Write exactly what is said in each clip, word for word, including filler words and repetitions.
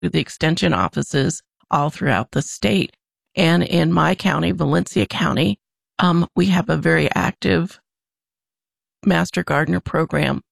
the extension offices all throughout the state. And in my county, Valencia County, um, we have a very active Master Gardener program.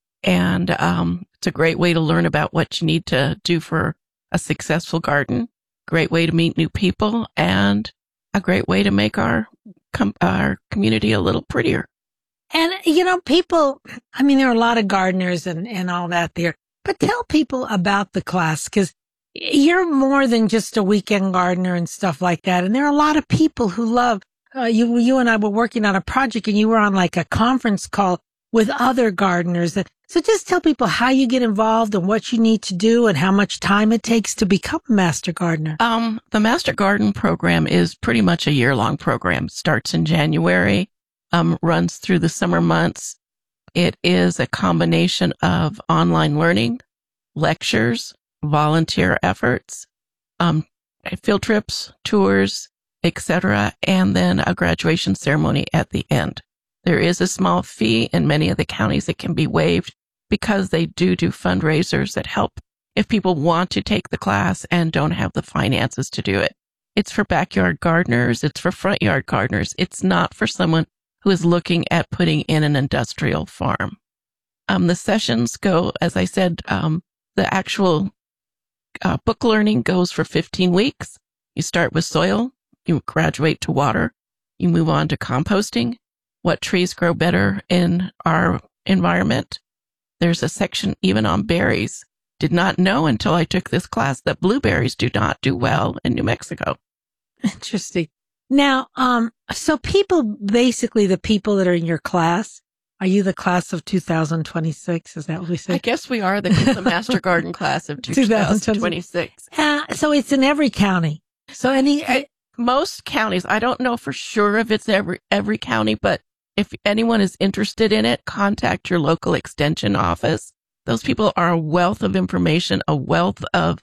And um, it's a great way to learn about what you need to do for a successful garden, great way to meet new people, and a great way to make our com- our community a little prettier. And, you know, people, I mean, there are a lot of gardeners and, and all that there, but tell people about the class, because you're more than just a weekend gardener and stuff like that. And there are a lot of people who love, uh, you, you and I were working on a project and you were on like a conference call with other gardeners. So just tell people how you get involved and what you need to do and how much time it takes to become a Master Gardener. Um, the Master Garden program is pretty much a year-long program. Starts in January, um, runs through the summer months. It is a combination of online learning, lectures, volunteer efforts, um, field trips, tours, et cetera, and then a graduation ceremony at the end. There is a small fee in many of the counties that can be waived because they do do fundraisers that help if people want to take the class and don't have the finances to do it. It's for backyard gardeners. It's for front yard gardeners. It's not for someone who is looking at putting in an industrial farm. Um, the sessions go, as I said, um, the actual uh, book learning goes for fifteen weeks. You start with soil, you graduate to water, you move on to composting, what trees grow better in our environment. There's a section even on berries. Did not know until I took this class that blueberries do not do well in New Mexico. Interesting. Now, um, so people, basically the people that are in your class, are you the class of two thousand twenty-six? Is that what we say? I guess we are the, the Master Garden class of two thousand twenty-six. Uh, so it's in every county. So any, I, most counties, I don't know for sure if it's every, every county, but if anyone is interested in it, contact your local extension office. Those people are a wealth of information, a wealth of,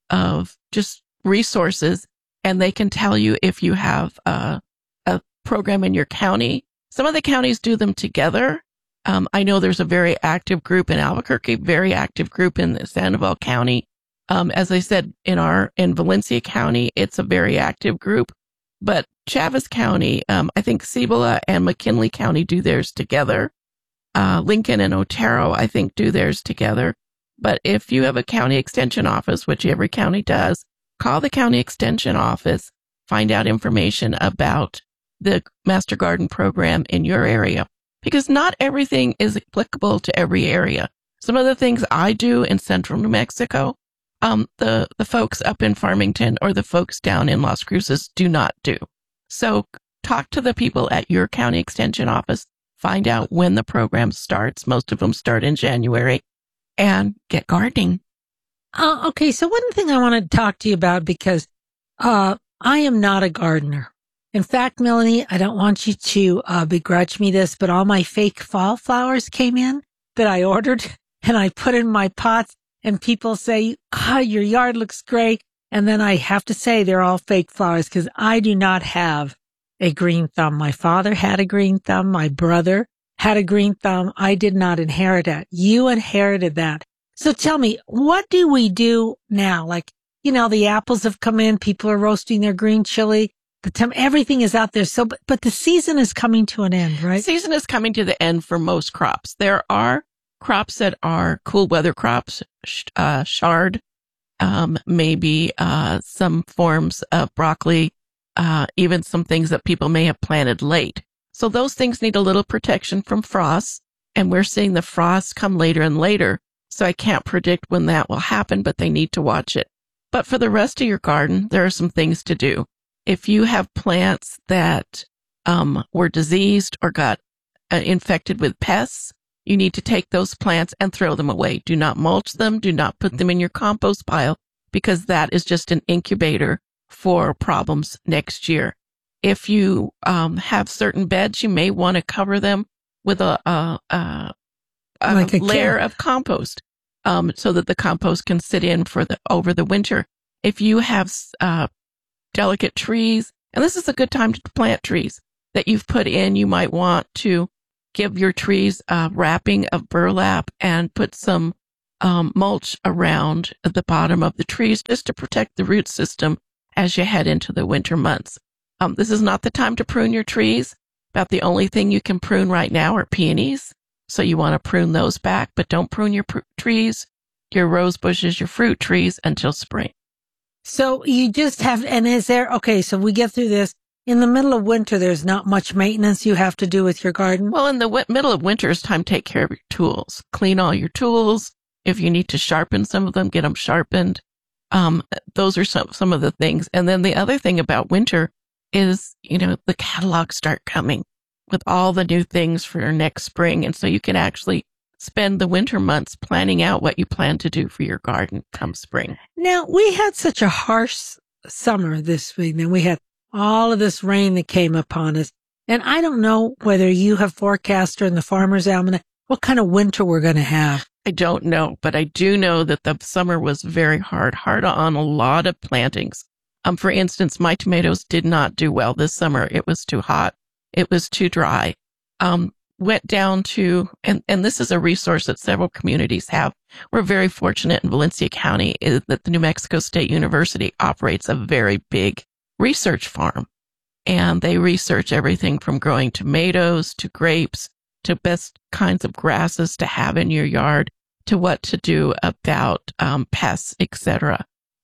of just resources, and they can tell you if you have a, a program in your county. Some of the counties do them together. Um, I know there's a very active group in Albuquerque, very active group in Sandoval County. Um, as I said, in our, in Valencia County, it's a very active group, but Chavez County, um, I think Cibola and McKinley County do theirs together. Uh, Lincoln and Otero, I think, do theirs together. But if you have a county extension office, which every county does, call the county extension office, find out information about the Master Garden program in your area, because not everything is applicable to every area. Some of the things I do in central New Mexico, um, the, the folks up in Farmington or the folks down in Las Cruces do not do. So talk to the people at your county extension office, find out when the program starts. Most of them start in January, and get gardening. Uh, okay, so one thing I want to talk to you about, because uh, I am not a gardener. In fact, Melanie, I don't want you to uh, begrudge me this, but all my fake fall flowers came in that I ordered, and I put in my pots, and people say, ah, your yard looks great. And then I have to say they're all fake flowers because I do not have a green thumb. My father had a green thumb. My brother had a green thumb. I did not inherit that. You inherited that. So tell me, what do we do now? Like, you know, the apples have come in. People are roasting their green chili. The tem- everything is out there. So, but, but the season is coming to an end, right? Season is coming to the end for most crops. There are crops that are cool weather crops, uh, chard, um, maybe, uh, some forms of broccoli, uh, even some things that people may have planted late. So those things need a little protection from frost, and we're seeing the frost come later and later. So I can't predict when that will happen, but they need to watch it. But for the rest of your garden, there are some things to do. If you have plants that, um, were diseased or got uh, infected with pests, you need to take those plants and throw them away. Do not mulch them. Do not put them in your compost pile, because that is just an incubator for problems next year. If you um, have certain beds, you may want to cover them with a, a, a, a like a layer kit. of compost, um, so that the compost can sit in for the over the winter. If you have uh, delicate trees, and this is a good time to plant trees that you've put in, you might want to give your trees a wrapping of burlap and put some um, mulch around the bottom of the trees just to protect the root system as you head into the winter months. Um, this is not the time to prune your trees. About the only thing you can prune right now are peonies. So you want to prune those back, but don't prune your pr- trees, your rose bushes, your fruit trees until spring. So you just have, and is there, okay, so we get through this. In the middle of winter, there's not much maintenance you have to do with your garden? Well, in the w- middle of winter, it's time to take care of your tools. Clean all your tools. If you need to sharpen some of them, get them sharpened. Um, those are some, some of the things. And then the other thing about winter is, you know, the catalogs start coming with all the new things for next spring. And so you can actually spend the winter months planning out what you plan to do for your garden come spring. Now, we had such a harsh summer this week, and we had all of this rain that came upon us. And I don't know whether you have forecast or in the Farmer's Almanac what kind of winter we're going to have. I don't know, but I do know that the summer was very hard, hard on a lot of plantings. Um, for instance, my tomatoes did not do well this summer. It was too hot. It was too dry. Um, went down to, and, and this is a resource that several communities have. We're very fortunate in Valencia County is that the New Mexico State University operates a very big research farm. And they research everything from growing tomatoes to grapes to best kinds of grasses to have in your yard to what to do about um, pests, et cetera.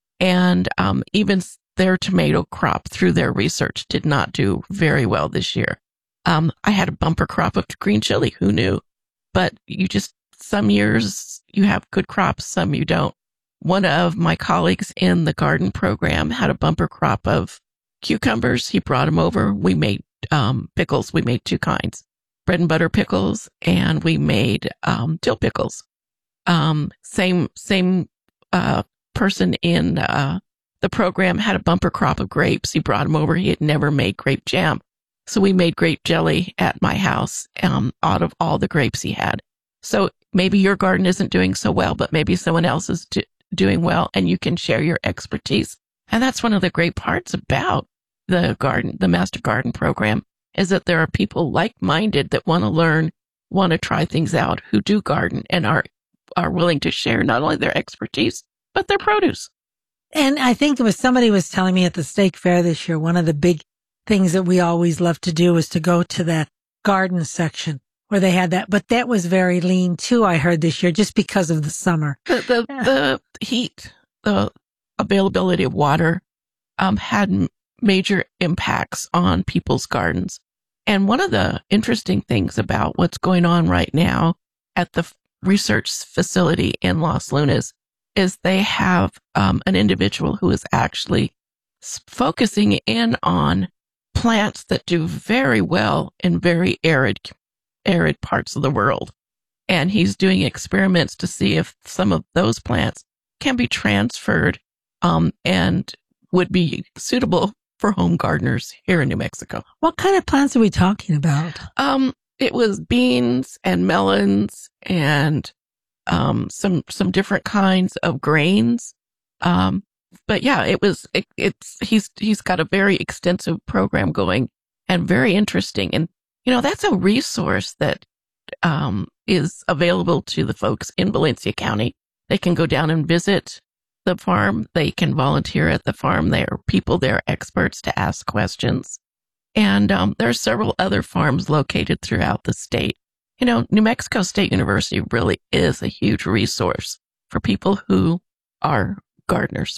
And um, even their tomato crop through their research did not do very well this year. Um, I had a bumper crop of green chili. Who knew? But you just, some years you have good crops, some you don't. One of my colleagues in the garden program had a bumper crop of cucumbers. He brought them over. We made um, pickles. We made two kinds, bread and butter pickles, and we made um, dill pickles. Um, same, same uh, person in uh, the program had a bumper crop of grapes. He brought them over. He had never made grape jam. So we made grape jelly at my house um, out of all the grapes he had. So maybe your garden isn't doing so well, but maybe someone else is do- doing well, and you can share your expertise. And that's one of the great parts about the garden, the Master Garden program, is that there are people like-minded that want to learn, want to try things out, who do garden and are are willing to share not only their expertise, but their produce. And I think it was somebody was telling me at the State Fair this year, one of the big things that we always love to do is to go to that garden section where they had that. But that was very lean too, I heard this year, just because of the summer. The the, Yeah. the heat, the availability of water um, had m- major impacts on people's gardens. And one of the interesting things about what's going on right now at the f- research facility in Los Lunas is they have um, an individual who is actually s- focusing in on plants that do very well in very arid, arid parts of the world. And he's doing experiments to see if some of those plants can be transferred um, and would be suitable for home gardeners here in New Mexico. What kind of plants are we talking about? Um, it was beans and melons and um, some some different kinds of grains. Um, but yeah, it was it, it's he's he's got a very extensive program going and very interesting. And you know that's a resource that um, is available to the folks in Valencia County. They can go down and visit the farm. They can volunteer at the farm. There are people there, experts to ask questions. And um, there are several other farms located throughout the state. You know, New Mexico State University really is a huge resource for people who are gardeners.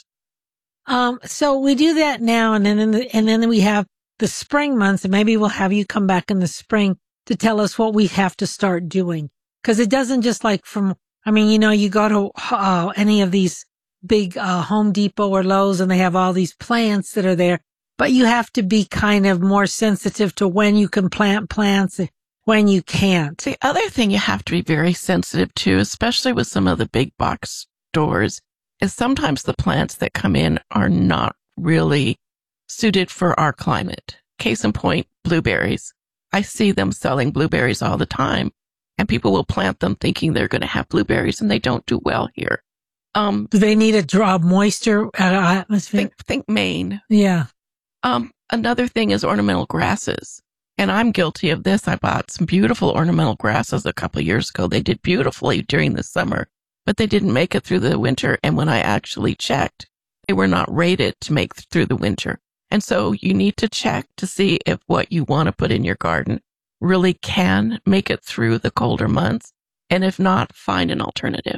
Um, so we do that now, and then in the, and then we have the spring months, and maybe we'll have you come back in the spring to tell us what we have to start doing. Because it doesn't just like from, I mean, you know, you go to uh, any of these big uh, Home Depot or Lowe's, and they have all these plants that are there. But you have to be kind of more sensitive to when you can plant plants, when you can't. The other thing you have to be very sensitive to, especially with some of the big box stores, is sometimes the plants that come in are not really suited for our climate. Case in point, blueberries. I see them selling blueberries all the time, and people will plant them thinking they're going to have blueberries, and they don't do well here. Um, Do they need a drop moisture uh, atmosphere? think, think Maine. Yeah. Um, another thing is ornamental grasses. And I'm guilty of this. I bought some beautiful ornamental grasses a couple of years ago. They did beautifully during the summer. but they didn't make it through the winter. And when I actually checked, they were not rated to make it through the winter. And so you need to check to see if what you want to put in your garden really can make it through the colder months. And if not, find an alternative.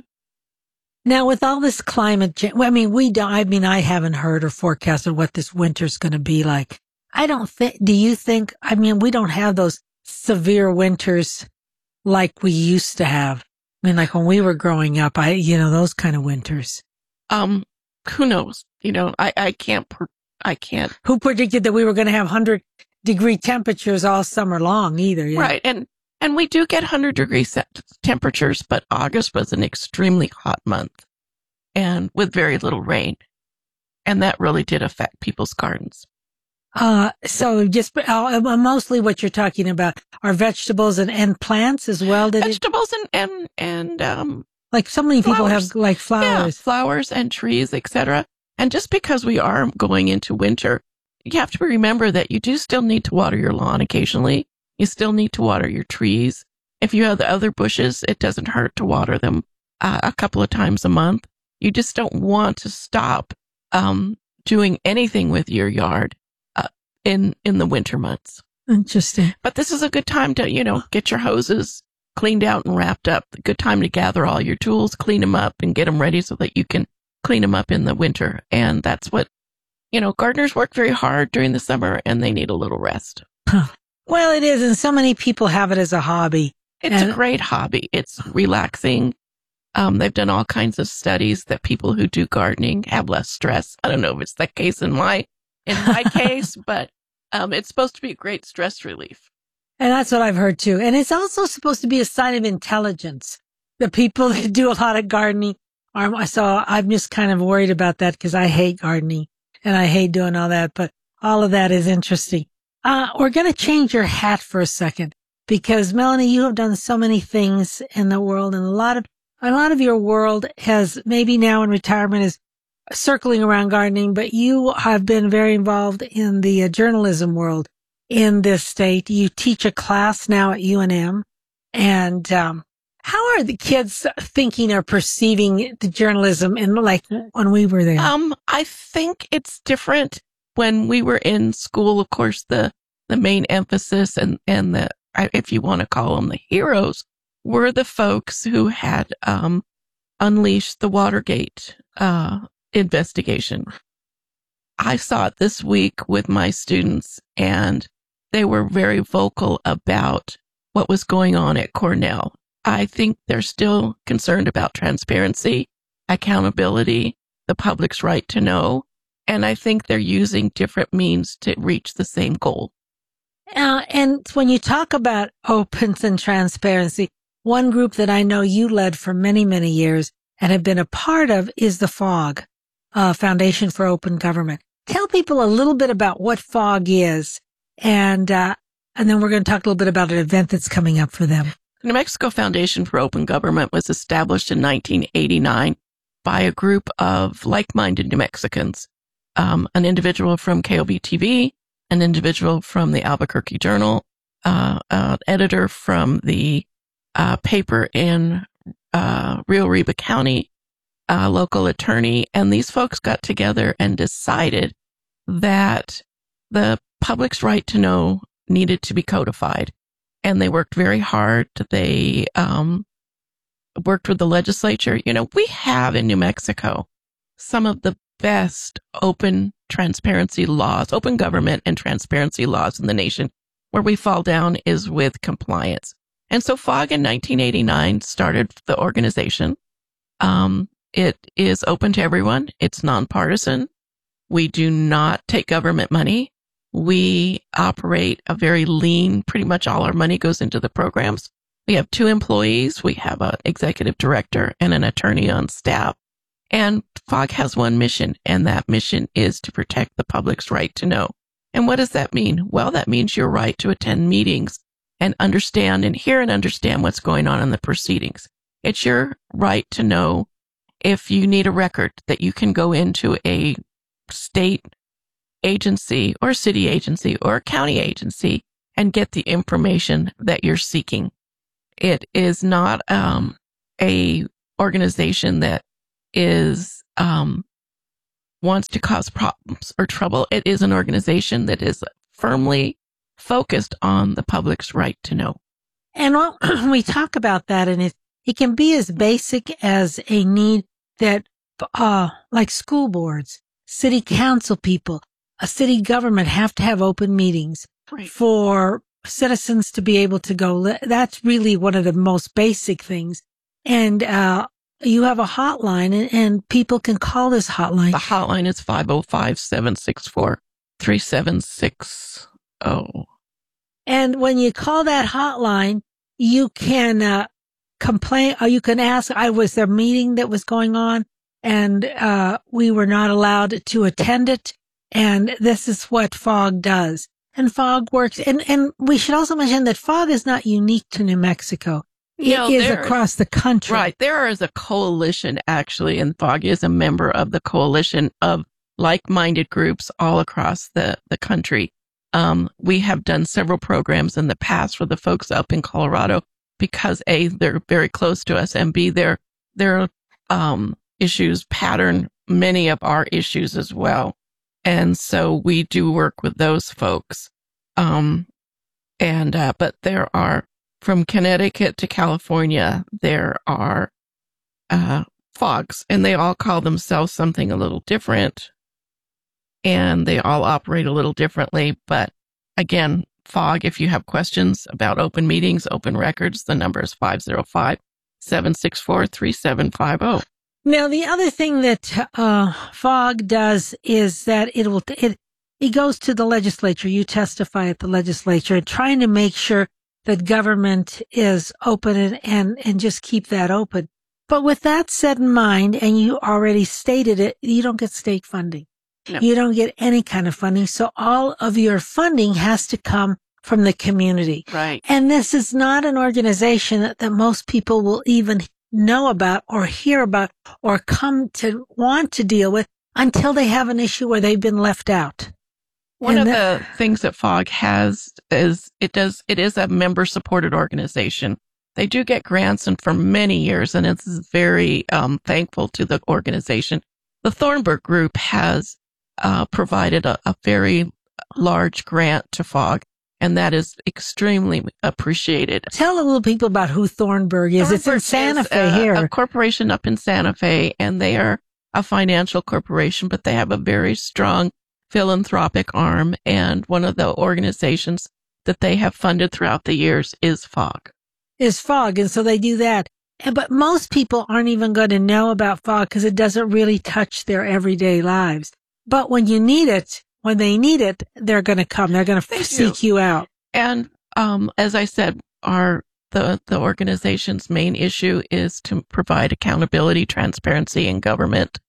Now, with all this climate change, I mean, we don't, I mean, I haven't heard or forecasted what this winter's going to be like. I don't think, do you think, I mean, we don't have those severe winters like we used to have. I mean, like when we were growing up, I, you know, those kind of winters. Um, who knows? You know, I, I can't, I can't. Who predicted that we were going to have one hundred degree temperatures all summer long either? Yeah. Right. And, and we do get one hundred degree temperatures, but August was an extremely hot month and with very little rain. And that really did affect people's gardens. Uh, so just uh, mostly what you're talking about are vegetables and, and plants as well. Did vegetables it? and, and, and, um, like so many people flowers. have like flowers, yeah, flowers and trees, et cetera. And just because we are going into winter, you have to remember that you do still need to water your lawn occasionally. You still need to water your trees. If you have the other bushes, it doesn't hurt to water them uh, a couple of times a month. You just don't want to stop um, doing anything with your yard uh, in in the winter months. Interesting. But this is a good time to, you know, get your hoses cleaned out and wrapped up. A good time to gather all your tools, clean them up, and get them ready so that you can clean them up in the winter. And that's what, you know, gardeners work very hard during the summer and they need a little rest. Huh. Well, it is. And so many people have it as a hobby. It's and- a great hobby. It's relaxing. Um, they've done all kinds of studies that people who do gardening have less stress. I don't know if it's the case in my, in my case, but, um, it's supposed to be a great stress relief. And that's what I've heard too. And it's also supposed to be a sign of intelligence. The people that do a lot of gardening are, so I'm just kind of worried about that because I hate gardening and I hate doing all that, but all of that is interesting. Uh, we're going to change your hat for a second because Melanie, you have done so many things in the world and a lot of, a lot of your world has maybe now in retirement is circling around gardening, but you have been very involved in the uh, journalism world in this state. You teach a class now at U N M. And um, how are the kids thinking or perceiving the journalism in like when we were there? Um, I think it's different. When we were in school, of course, the, the main emphasis and, and the, if you want to call them the heroes, were the folks who had um, unleashed the Watergate uh, investigation. I saw it this week with my students, and they were very vocal about what was going on at Cornell. I think they're still concerned about transparency, accountability, the public's right to know, and I think they're using different means to reach the same goal. Uh, and when you talk about openness and transparency, one group that I know you led for many, many years and have been a part of is the F O G, uh, Foundation for Open Government. Tell people a little bit about what F O G is, and uh, and then we're going to talk a little bit about an event that's coming up for them. The New Mexico Foundation for Open Government was established in nineteen eighty-nine by a group of like-minded New Mexicans, um, an individual from K O B T V, an individual from the Albuquerque Journal, uh, an editor from the uh, paper in uh, Rio Arriba County, a local attorney, and these folks got together and decided that the public's right to know needed to be codified. And they worked very hard. They um, worked with the legislature. You know, we have in New Mexico some of the best open transparency laws, open government and transparency laws in the nation. Where we fall down is with compliance. And so F O G in nineteen eighty-nine started the organization. Um, it is open to everyone. It's nonpartisan. We do not take government money. We operate a very lean, pretty much all our money goes into the programs. We have two employees. We have an executive director and an attorney on staff. And F O G has one mission, and that mission is to protect the public's right to know. And what does that mean? Well, that means your right to attend meetings and understand and hear and understand what's going on in the proceedings. It's your right to know if you need a record that you can go into a state agency or city agency or county agency and get the information that you're seeking. It is not um, a organization that is um, wants to cause problems or trouble. It is an organization that is firmly focused on the public's right to know. And when we talk about that, and it, it can be as basic as a need that, uh, like school boards, city council people, a city government have to have open meetings Right. for citizens to be able to go. That's really one of the most basic things. And, uh, you have a hotline, and, and people can call this hotline. The hotline is five oh five, seven six four, three seven six oh. And when you call that hotline, you can uh, complain, or you can ask, I was there a meeting that was going on, and uh, we were not allowed to attend it. And this is what FOG does. And FOG works. And, and we should also mention that FOG is not unique to New Mexico. It No, is there- across the country. Right. There is a coalition, actually, and FOG is a member of the coalition of like-minded groups all across the, the country. Um, we have done several programs in the past for the folks up in Colorado because A, they're very close to us, and B, their, their, um, issues pattern many of our issues as well. And so we do work with those folks. Um, and, uh, but there are, from Connecticut to California, there are, uh, FOGs, and they all call themselves something a little different. And they all operate a little differently. But again, FOG, if you have questions about open meetings, open records, the number is five oh five, seven six four, three seven five oh. Now, the other thing that uh, FOG does is that it will it it goes to the legislature. You testify at the legislature, trying to make sure that government is open and, and, and just keep that open. But with that said in mind, and you already stated it, you don't get state funding. No. You don't get any kind of funding. So all of your funding has to come from the community. Right. And this is not an organization that, that most people will even know about or hear about or come to want to deal with until they have an issue where they've been left out. One And of that- the things that FOG has is it does, it is a member supported organization. They do get grants and for many years, and it's very um, thankful to the organization. The Thornburg Group has uh, provided a, a very large grant to FOG, and that is extremely appreciated. Tell a little people about who Thornburg is. It's in Thornburg Santa is Fe a, here. a corporation up in Santa Fe, and they are a financial corporation, but they have a very strong philanthropic arm, and one of the organizations that they have funded throughout the years is FOG. Is FOG, and so they do that. And, but most people aren't even going to know about FOG because it doesn't really touch their everyday lives. But when you need it, when they need it, they're going to come. They're going They to seek do. you out. And um, as I said, our the the organization's main issue is to provide accountability, transparency in government.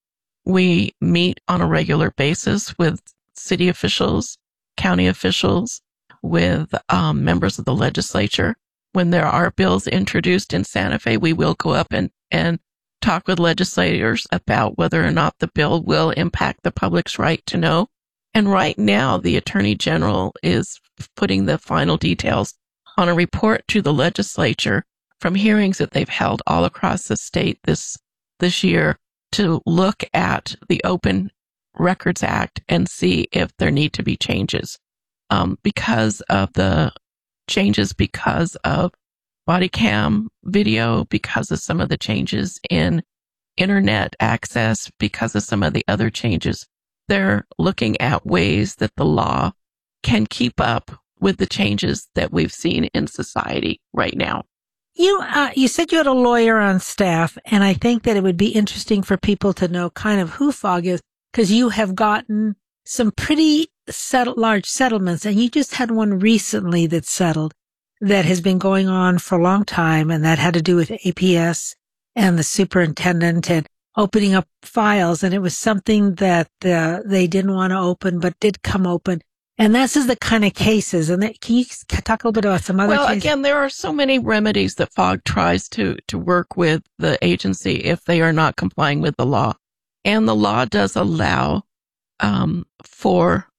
We meet on a regular basis with city officials, county officials, with um, members of the legislature. When there are bills introduced in Santa Fe, we will go up and, and talk with legislators about whether or not the bill will impact the public's right to know. And right now, the Attorney General is putting the final details on a report to the legislature from hearings that they've held all across the state this this year to look at the Open Records Act and see if there need to be changes um, because of the changes because of body cam video, because of some of the changes in internet access, because of some of the other changes. They're looking at ways that the law can keep up with the changes that we've seen in society right now. You, uh, you said you had a lawyer on staff, and I think that it would be interesting for people to know kind of who FOG is, because you have gotten some pretty settle, large settlements, and you just had one recently that settled that has been going on for a long time, and that had to do with A P S and the superintendent and opening up files, and it was something that uh, they didn't want to open but did come open. And this is the kind of cases. And that, can you talk a little bit about some other Well, cases? again, there are so many remedies that FOG tries to, to work with the agency if they are not complying with the law. And the law does allow um, for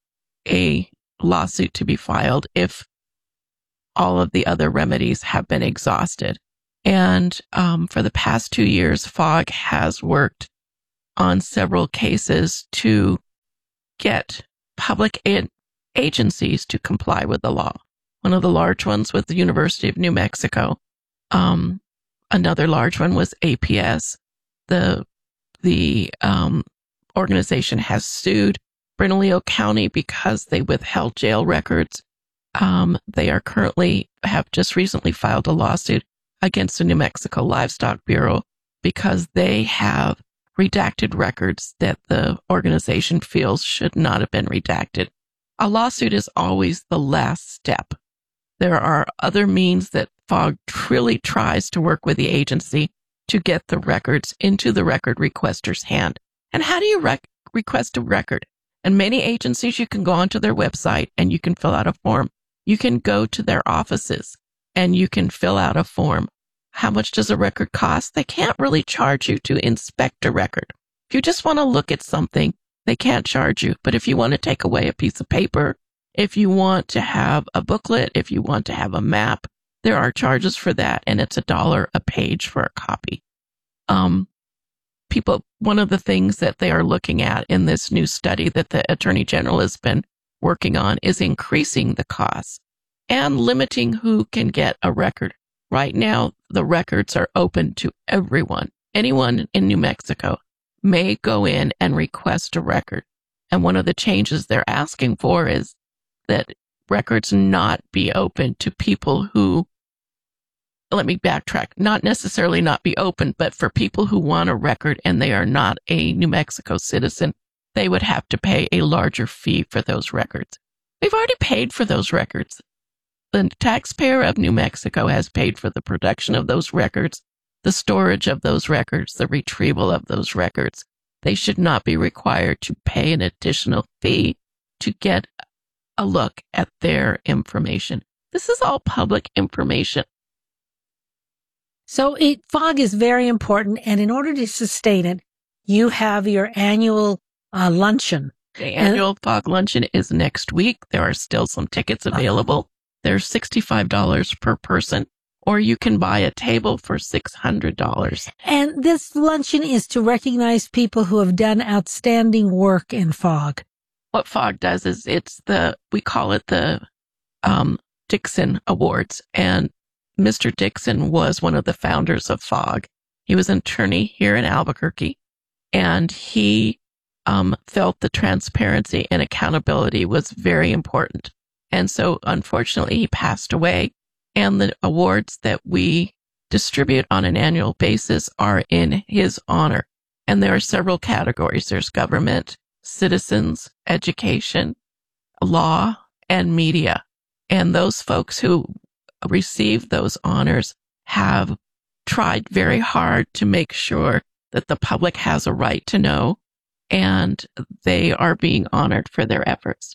a lawsuit to be filed if all of the other remedies have been exhausted. And um, for the past two years, FOG has worked on several cases to get public a- agencies to comply with the law. One of the large ones was the University of New Mexico. Um, another large one was A P S. The the um, organization has sued Bernalillo County because they withheld jail records. Um, they are currently have just recently filed a lawsuit against the New Mexico Livestock Bureau because they have redacted records that the organization feels should not have been redacted. A lawsuit is always the last step. There are other means that FOG really tries to work with the agency to get the records into the record requester's hand. And how do you rec- request a record? And many agencies, you can go onto their website and you can fill out a form. You can go to their offices and you can fill out a form. How much does a record cost? They can't really charge you to inspect a record. If you just want to look at something, they can't charge you. But if you want to take away a piece of paper, if you want to have a booklet, if you want to have a map, there are charges for that, and it's a dollar a page for a copy. Um, people, one of the things that they are looking at in this new study that the Attorney General has been working on is increasing the costs and limiting who can get a record. Right now, the records are open to everyone. Anyone in New Mexico may go in and request a record. And one of the changes they're asking for is that records not be open to people who, let me backtrack, not necessarily not be open, but for people who want a record and they are not a New Mexico citizen, they would have to pay a larger fee for those records. We've already paid for those records. The taxpayer of New Mexico has paid for the production of those records, the storage of those records, the retrieval of those records. They should not be required to pay an additional fee to get a look at their information. This is all public information. So it, FOG is very important, and in order to sustain it, you have your annual uh, luncheon. The annual and, FOG luncheon is next week. There are still some tickets available. Uh-huh. They're sixty-five dollars per person, or you can buy a table for six hundred dollars. And this luncheon is to recognize people who have done outstanding work in FOG. What FOG does is it's the, we call it the um, Dixon Awards. And Mister Dixon was one of the founders of FOG. He was an attorney here in Albuquerque, and he um, felt the transparency and accountability was very important. And so, unfortunately, he passed away, and the awards that we distribute on an annual basis are in his honor. And there are several categories. There's government, citizens, education, law, and media. And those folks who receive those honors have tried very hard to make sure that the public has a right to know, and they are being honored for their efforts.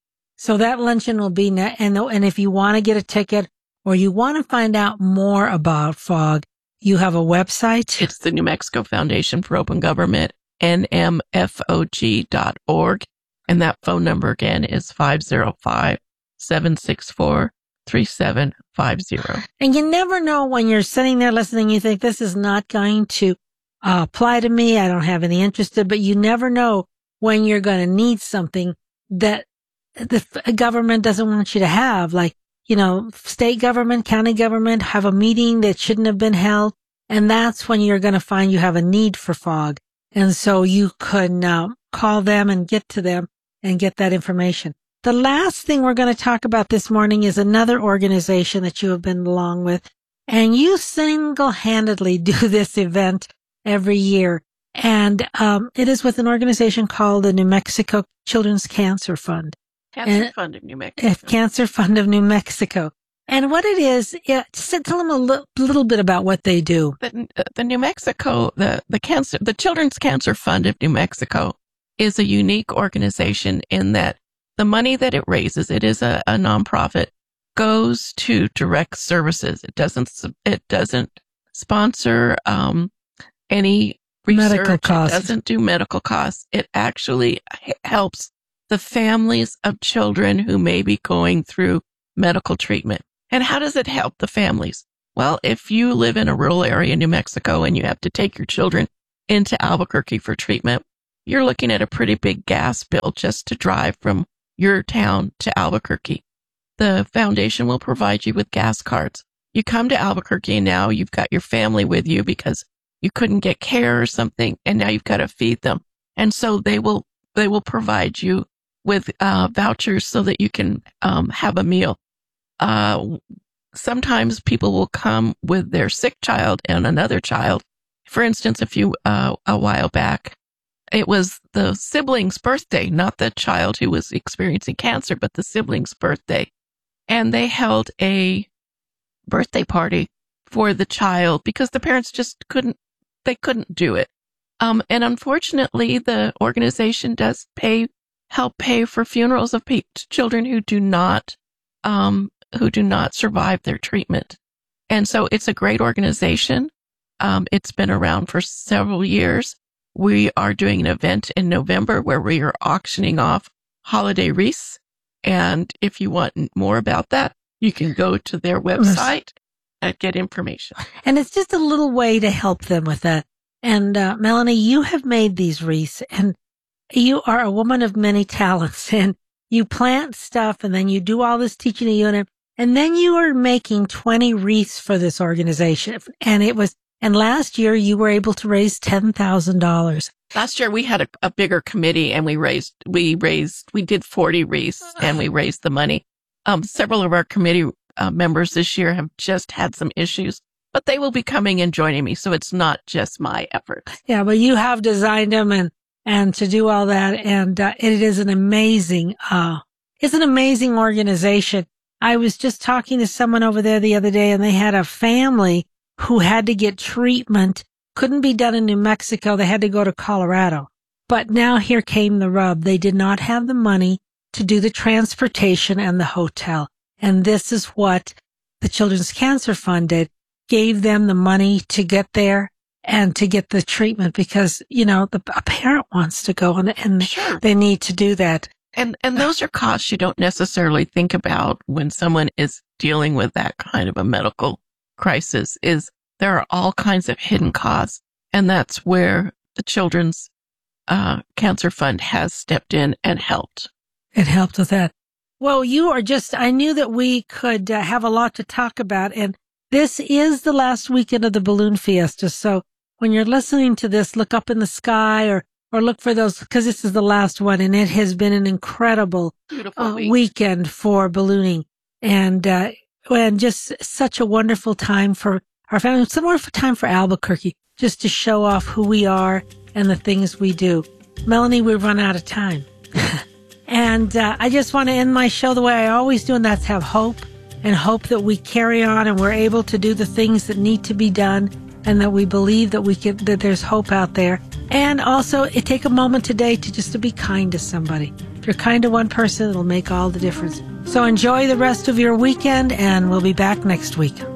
So that luncheon will be, ne- and, and if you want to get a ticket or you want to find out more about FOG, you have a website? It's the New Mexico Foundation for Open Government, N M F O G dot org. And that phone number again is five oh five, seven six four, three seven five zero. And you never know when you're sitting there listening, you think this is not going to uh, apply to me. I don't have any interest in, but you never know when you're going to need something that the government doesn't want you to have, like, you know, state government, county government have a meeting that shouldn't have been held. And that's when you're going to find you have a need for FOG. And so you can uh, call them and get to them and get that information. The last thing we're going to talk about this morning is another organization that you have been along with. And you single-handedly do this event every year. And um, it is with an organization called the New Mexico Children's Cancer Fund. Cancer and, Fund of New Mexico. Cancer Fund of New Mexico. And what it is, yeah, tell them a li- little bit about what they do. The, the New Mexico, the, the cancer, the Children's Cancer Fund of New Mexico is a unique organization in that the money that it raises, it is a, a nonprofit, goes to direct services. It doesn't, it doesn't sponsor, um, any research. Medical costs. It doesn't do medical costs. It actually helps the families of children who may be going through medical treatment. And how does it help the families? Well, if you live in a rural area in New Mexico and you have to take your children into Albuquerque for treatment, you're looking at a pretty big gas bill just to drive from your town to Albuquerque. The foundation will provide you with gas cards. You come to Albuquerque and now you've got your family with you because you couldn't get care or something, and now you've got to feed them. And so they will they will provide you with uh, vouchers so that you can um, have a meal. Uh, sometimes people will come with their sick child and another child. For instance, a few uh, a while back, it was the sibling's birthday, not the child who was experiencing cancer, but the sibling's birthday. And they held a birthday party for the child because the parents just couldn't, they couldn't do it. Um, and unfortunately, the organization does pay, help pay for funerals of pe- children who do not, um, who do not survive their treatment. And so it's a great organization. Um, it's been around for several years. We are doing an event in November where we are auctioning off holiday wreaths. And if you want more about that, you can go to their website and get information. And it's just a little way to help them with that. And uh, Melanie, you have made these wreaths, and you are a woman of many talents, and you plant stuff, and then you do all this teaching a unit, and then you are making twenty wreaths for this organization. And it was, and last year you were able to raise ten thousand dollars. Last year we had a, a bigger committee, and we raised, we raised, we did forty wreaths, and we raised the money. Um, several of our committee uh, members this year have just had some issues, but they will be coming and joining me. So it's not just my effort. Yeah, but you have designed them and, and to do all that. And uh, it is an amazing, uh, it's an amazing organization. I was just talking to someone over there the other day, and they had a family who had to get treatment. Couldn't be done in New Mexico. They had to go to Colorado. But now here came the rub. They did not have the money to do the transportation and the hotel. And this is what the Children's Cancer Fund did. Gave them the money to get there and to get the treatment because, you know, the, a parent wants to go and, and Sure. they need to do that. And, and those are costs you don't necessarily think about when someone is dealing with that kind of a medical crisis. Is there are all kinds of hidden costs. And that's where the Children's uh, Cancer Fund has stepped in and helped. It helped with that. Well, you are just, I knew that we could uh, have a lot to talk about. And this is the last weekend of the Balloon Fiesta. So when you're listening to this, look up in the sky or, or look for those, because this is the last one. And it has been an incredible uh, week. weekend for ballooning. And, uh, and just such a wonderful time for our family. It's a wonderful time for Albuquerque, just to show off who we are and the things we do. Melanie, we've run out of time. And uh, I just want to end my show the way I always do, and that's have hope. And hope that we carry on and we're able to do the things that need to be done, and that we believe that we can, that there's hope out there. And also, it take a moment today to just to be kind to somebody. If you're kind to one person, it'll make all the difference. So enjoy the rest of your weekend, and we'll be back next week.